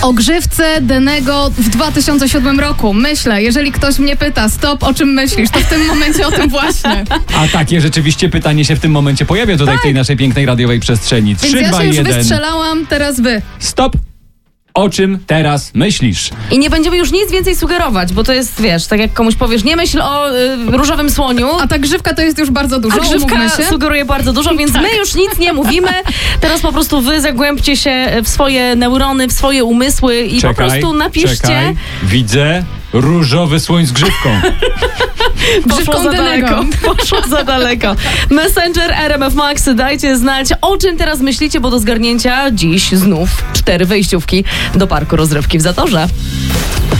O grzywce Denego w 2007 roku. Myślę, jeżeli ktoś mnie pyta, stop, o czym myślisz, to w tym momencie o tym właśnie. A takie rzeczywiście pytanie się w tym momencie pojawia tutaj w tej naszej pięknej radiowej przestrzeni. 3, Więc ja 2, się już 1. wystrzelałam, teraz wy. Stop! O czym teraz myślisz? I nie będziemy już nic więcej sugerować, bo to jest, wiesz, tak jak komuś powiesz, nie myśl o różowym słoniu. A ta grzywka to jest już bardzo dużo, A grzywka umówmy się. sugeruje bardzo dużo, więc my już nic nie mówimy. Teraz po prostu wy zagłębcie się w swoje neurony, w swoje umysły i po prostu napiszcie. Czekaj. Widzę różowy słoń z grzywką. Poszło za daleko. Poszło za daleko. Messenger RMF Max, dajcie znać, o czym teraz myślicie, bo do zgarnięcia dziś znów 4 wejściówki do parku rozrywki w Zatorze.